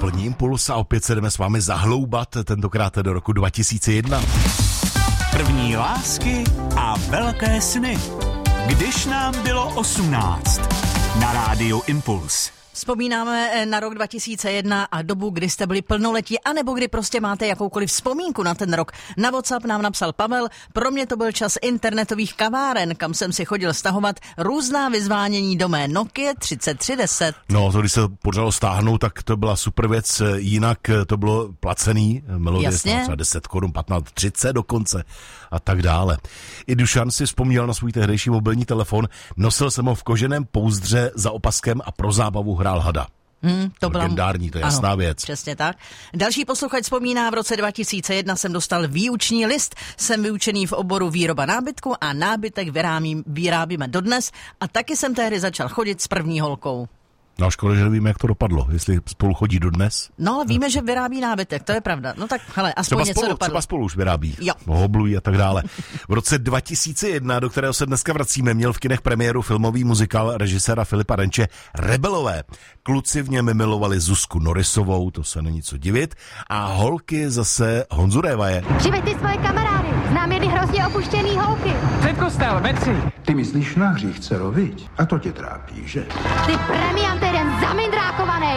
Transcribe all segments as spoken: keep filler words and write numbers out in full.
doplní Impuls a opět se jdeme s vámi zahloubat, tentokrát do roku dva tisíce jedna. První lásky a velké sny. Když nám bylo osmnáct. Na rádiu Impuls. Vzpomínáme na rok dva tisíce jedna a dobu, kdy jste byli plnoletí, anebo kdy prostě máte jakoukoliv vzpomínku na ten rok. Na WhatsApp nám napsal Pavel, pro mě to byl čas internetových kaváren, kam jsem si chodil stahovat různá vyzvánění do mé Nokia třicet tři deset. No, to když se podařilo stáhnout, tak to byla super věc, jinak to bylo placený, melodie třeba deset korun, patnáct, třicet dokonce a tak dále. I Dušan si vzpomněl na svůj tehdejší mobilní telefon, nosil jsem ho v koženém pouzdře za opaskem a pro zábavu hrál hada. Hmm, to byla legendární, to je jasná ano, věc. Přesně tak. Další posluchač vzpomíná, v roce dva tisíce jedna jsem dostal výuční list, jsem vyučený v oboru výroba nábytku a nábytek vyrábím, vyrábíme dodnes a taky jsem tehdy začal chodit s první holkou. No, škoda, že nevíme, jak to dopadlo, jestli spolu chodí dodnes. No, ale víme, že vyrábí nábytek, to je pravda. No tak, hele, aspoň třeba něco spolu, dopadlo. Třeba spolu už vyrábí, jo. Hoblují a tak dále. V roce dva tisíce jedna, do kterého se dneska vracíme, měl v kinech premiéru filmový muzikál režiséra Filipa Renče Rebelové. Kluci v něm milovali Zuzku Norisovou, to se není co divit, a holky zase Honzu Révaje. Přiveď ty svoje kamarády, znám jedny hrozně opuštěný holky. Před kostel, metři. Ty myslíš na hřích, dcero, viď? A to tě trápí, že? Ty premiant jeden zamindrákovanej.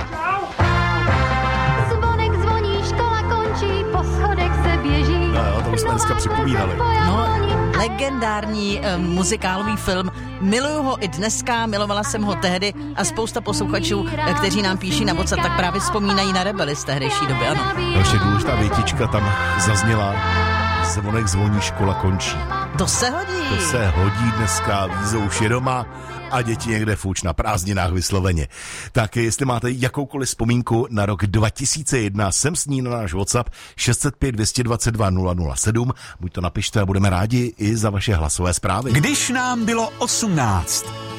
Zvonek zvoní, škola končí, po schodech se běží. No jo, to už jsme dneska připomínali. No, legendární uh, muzikálový film. Miluju ho i dneska, milovala jsem ho tehdy a spousta posluchačů, kteří nám píší na WhatsApp, tak právě vzpomínají na Rebely z tehdejší doby, ano. Ještě důležitá větička tam zazněla. Zvonek zvoní, škola končí. To se hodí. To se hodí dneska, Vízo už je doma a děti někde fuč na prázdninách vysloveně. Tak jestli máte jakoukoliv vzpomínku na rok dva tisíce jedna, sem s ní na náš WhatsApp šest set pět dvě stě dvacet dva nula nula sedm, buď to napište a budeme rádi i za vaše hlasové zprávy. Když nám bylo osmnáct.